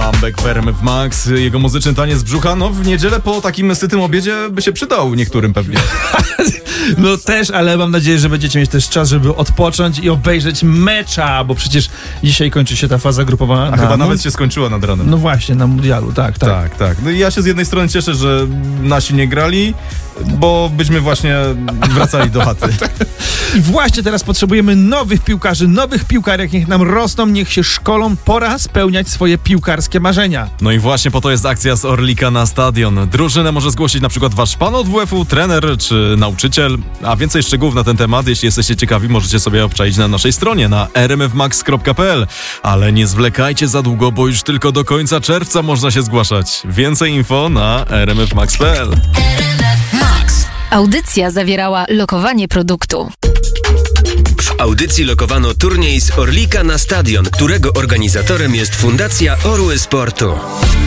Comeback w RMF Max, jego muzyczny taniec brzucha, no w niedzielę po takim sytym obiedzie by się przydał niektórym pewnie. No też, ale mam nadzieję, że będziecie mieć też czas, żeby odpocząć i obejrzeć mecza, bo przecież dzisiaj kończy się ta faza grupowa. A chyba nawet się skończyła nad ranem. No właśnie, na mundialu, tak. Tak. No i ja się z jednej strony cieszę, że nasi nie grali, bo byśmy właśnie wracali do chaty. I właśnie teraz potrzebujemy nowych piłkarzy, nowych piłkarek, niech nam rosną, niech się szkolą, pora spełniać swoje piłkarskie marzenia. No i właśnie po to jest akcja z Orlika na stadion. Drużynę może zgłosić na przykład wasz pan od WF-u, trener czy nauczyciel. A więcej szczegółów na ten temat, jeśli jesteście ciekawi, możecie sobie obczaić na naszej stronie na rmfmax.pl. Ale nie zwlekajcie za długo, bo już tylko do końca czerwca można się zgłaszać. Więcej info na rmfmax.pl. Audycja zawierała lokowanie produktu. W audycji lokowano turniej z Orlika na stadion, którego organizatorem jest Fundacja Orły Sportu.